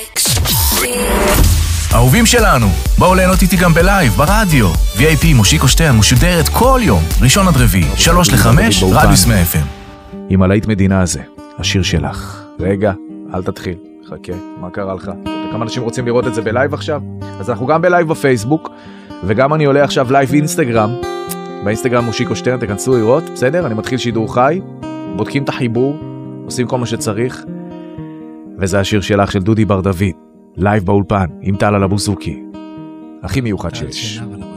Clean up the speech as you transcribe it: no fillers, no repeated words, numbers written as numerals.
אהובים שלנו, בואו ליהנות איתי גם בלייב, ברדיו. VIP מושיקו שטרן משודרת כל יום, ראשון עד רביעי, 3-5, רדיוס 100 FM. עם הלהיט מדינה הזה, השיר שלך. רגע, אל תתחיל, חכה, מה קרה לך? כמה אנשים רוצים לראות את זה בלייב עכשיו? אז אנחנו גם בלייב בפייסבוק, וגם אני עולה עכשיו לייב אינסטגרם. באינסטגרם מושיקו שטרן, תכנסו לראות, בסדר? אני מתחיל שידור חי, בודקים את החיבור, עושים כל מה שצריך, וזה השיר שלך של דודי בר דוד. לייב באולפן, עם טל על הבוזוקי. הכי מיוחד שיש.